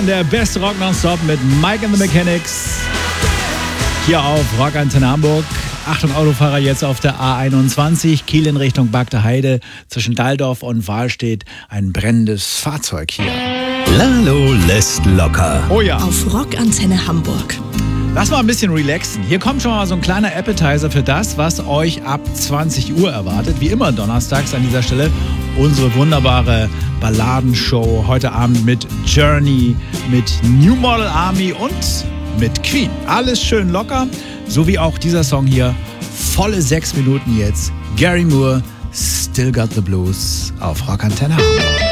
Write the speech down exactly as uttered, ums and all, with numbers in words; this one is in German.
der beste Rock nonstop mit Mike and the Mechanics. Hier auf Rock Antenne Hamburg. Achtung Autofahrer, jetzt auf der A einundzwanzig, Kiel in Richtung Bagde Heide. Zwischen Dalldorf und Wahl steht ein brennendes Fahrzeug hier. Lalo lässt locker. Oh ja. Auf Rock Antenne Hamburg. Lass mal ein bisschen relaxen. Hier kommt schon mal so ein kleiner Appetizer für das, was euch ab zwanzig Uhr erwartet. Wie immer donnerstags an dieser Stelle unsere wunderbare Balladenshow. Heute Abend mit Journey, mit New Model Army und mit Queen. Alles schön locker, so wie auch dieser Song hier. Volle sechs Minuten jetzt. Gary Moore, Still Got the Blues auf Rock Antenne Hamburg.